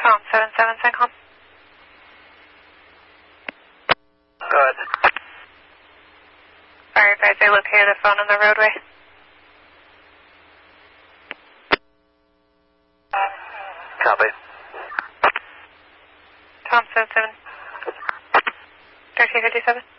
Tom 77 CENTCOM. Good. Firefighter, they located a phone on the roadway. Copy. Tom 77. 1357.